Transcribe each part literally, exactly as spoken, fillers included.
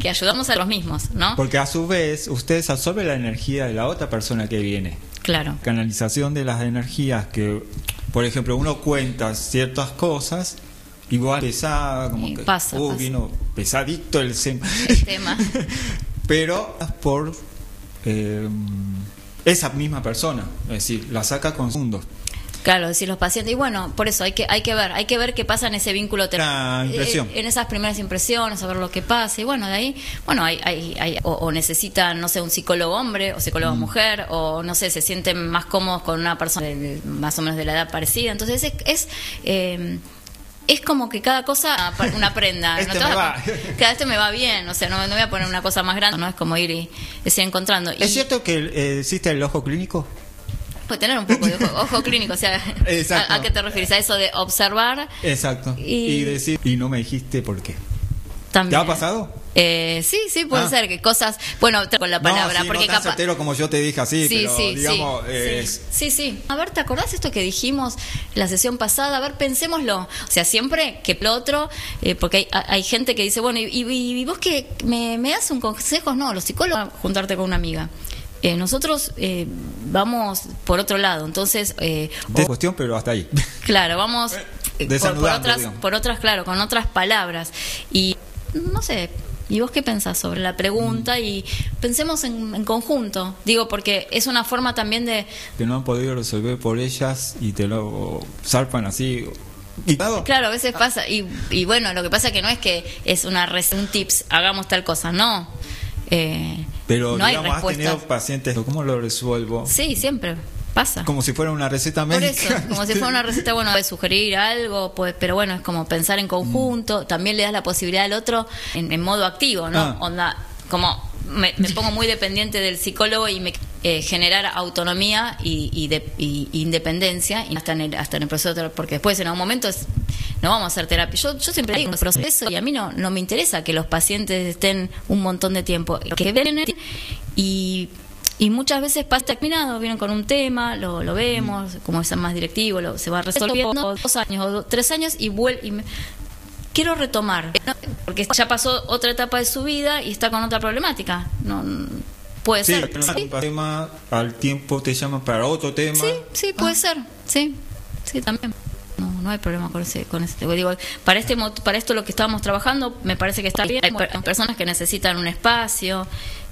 que ayudamos a los mismos, ¿no? Porque a su vez ustedes absorben la energía de la otra persona que viene. Claro. Canalización de las energías que, por ejemplo, uno cuenta ciertas cosas, igual pesada, como y que pasa, uh, pasa. vino pesadito el, el tema. Pero por eh, esa misma persona, es decir, la saca con segundos. Claro, decir los pacientes, y bueno, por eso hay que hay que ver, hay que ver qué pasa en ese vínculo La impresión. en esas primeras impresiones, saber lo que pasa, y bueno, de ahí, bueno, hay, hay, hay o, o necesitan, no sé, un psicólogo hombre o psicóloga mm. mujer, o no sé, se sienten más cómodos con una persona de, de, más o menos de la edad parecida, entonces es, es eh, es como que cada cosa una prenda. este ¿no? me va. Cada este me va bien, o sea, no, no voy a poner una cosa más grande, no es como ir y decir encontrando. ¿Es y, cierto que eh, existe el ojo clínico? Puede tener un poco de ojo, ojo clínico, o sea, ¿a, ¿a qué te refieres? ¿A eso de observar? Exacto. Y, y decir, y no me dijiste por qué. También. ¿Te ha pasado? Eh, sí, sí, puede ah. ser que cosas, bueno, con la palabra, no, sí, porque no tan capaz certero como yo te dije así, sí, pero sí, digamos, sí, eh, sí, sí, sí. A ver, ¿te acordás esto que dijimos la sesión pasada? A ver, pensémoslo. O sea, siempre que lo otro, eh, porque hay, hay gente que dice, bueno, y, y, y vos que me, me das un consejo, no, los psicólogos, juntarte con una amiga. Eh, nosotros eh, vamos por otro lado, entonces eh, de o, cuestión, pero hasta ahí. Claro, vamos eh, por, por otras, digamos. por otras, claro, con otras palabras y no sé. ¿Y vos qué pensás sobre la pregunta? Mm. Y pensemos en, en conjunto, digo, porque es una forma también de que no han podido resolver por ellas y te lo zarpan así. ¿Y claro, a veces pasa y, y bueno, lo que pasa que no es que es una un tips, hagamos tal cosa, no. Eh, Pero no digamos, hay has tenido pacientes, ¿cómo lo resuelvo? Sí, siempre pasa. Como si fuera una receta médica. Por eso, como si fuera una receta, bueno, de sugerir algo, pues, pero bueno, es como pensar en conjunto, mm. también le das la posibilidad al otro en, en modo activo, ¿no? Ah. Onda, como me, me pongo muy dependiente del psicólogo y me eh, generar autonomía y, y, de, y independencia y hasta en el, hasta en el proceso, porque después en algún momento es, no vamos a hacer terapia. Yo, yo siempre digo un proceso y a mí no, no me interesa que los pacientes estén un montón de tiempo, que vienen y y muchas veces pasa terminado, vienen con un tema, lo, lo vemos, como es más directivo, lo, se va resolviendo dos años o dos, tres años y vuelve y me, quiero retomar, porque ya pasó otra etapa de su vida y está con otra problemática. No, puede sí, ser. Pero ¿sí? Un tema, al tiempo te llaman para otro tema. Sí, sí, puede ah. ser, sí, sí, también. No, no hay problema con ese, con ese. Digo, para este, para esto lo que estábamos trabajando, me parece que está bien. Hay personas que necesitan un espacio.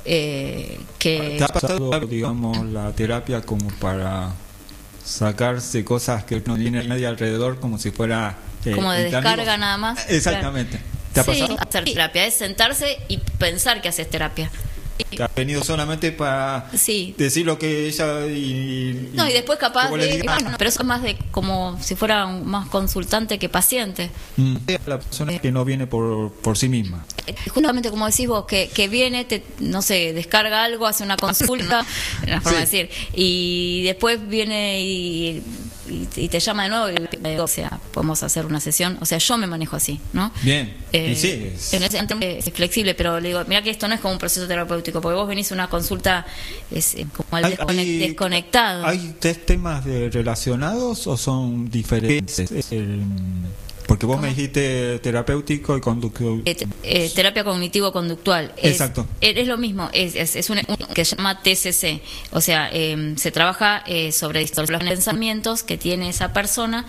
Eh, que ¿Te ha pasado, digamos, la terapia como para sacarse cosas que no tiene nadie alrededor, como si fuera eh, como de descarga nada más? Exactamente. ¿Te ha sí, pasado? Hacer terapia es sentarse y pensar que haces terapia. ¿Te has venido solamente para sí. decir lo que ella y, y no y después capaz de, digas, bueno, pero eso es más de como si fuera un, más consultante que paciente. Mm. La persona eh, que no viene por por sí misma. Justamente como decís vos, que, que viene, te, no sé, descarga algo, hace una consulta, una forma sí. de decir, y después viene y, y, y te llama de nuevo, y, o sea, podemos hacer una sesión, o sea, yo me manejo así, ¿no? Bien, eh, y sí, es... En ese sentido es flexible, pero le digo, mira que esto no es como un proceso terapéutico, porque vos venís a una consulta es como al hay, desconectado. ¿Hay tres temas de relacionados o son diferentes? El... Porque vos ¿Cómo? me dijiste terapéutico y conductual. Eh, eh, terapia cognitivo-conductual. Exacto. Es, es lo mismo, es, es, es un, un que se llama T C C. O sea, eh, se trabaja eh, sobre distorsión de pensamientos que tiene esa persona.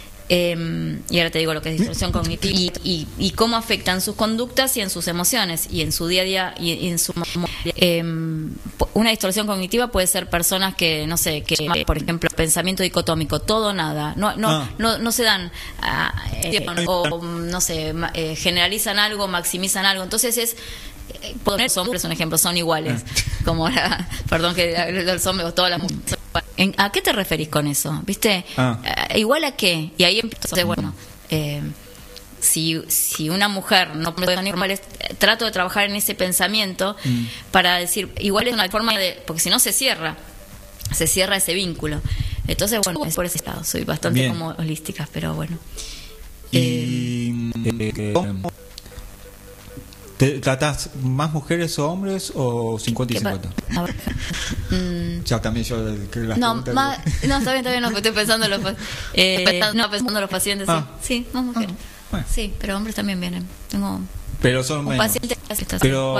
Eh, y ahora te digo lo que es distorsión cognitiva y, y, y cómo afectan sus conductas y en sus emociones y en su día a día y, y en su eh, una distorsión cognitiva puede ser personas que no sé que por ejemplo pensamiento dicotómico todo nada no no ah. no, no se dan eh, o no sé eh, generalizan algo maximizan algo entonces es poner hombres un ejemplo son iguales como la, perdón que los hombres o todas las mujeres. ¿A qué te referís con eso? ¿Viste? Ah. ¿Igual a qué? Y ahí empieza, bueno, eh, si, si una mujer no puede normales, trato de trabajar en ese pensamiento mm. para decir, igual es una forma de, porque si no se cierra, se cierra ese vínculo. Entonces, bueno, es por ese lado, soy bastante Bien. como holística, pero bueno. Y, eh, eh, ¿Te tratás más mujeres o hombres o cincuenta y cincuenta? Mm. Ya también yo que las no, más, no, está bien, está bien, no, estoy pensando en los, eh, no, pensando en los pacientes, ah. sí, sí, más mujeres. Ah, bueno. Sí, pero hombres también vienen. Tengo Pero son un menos. paciente Pero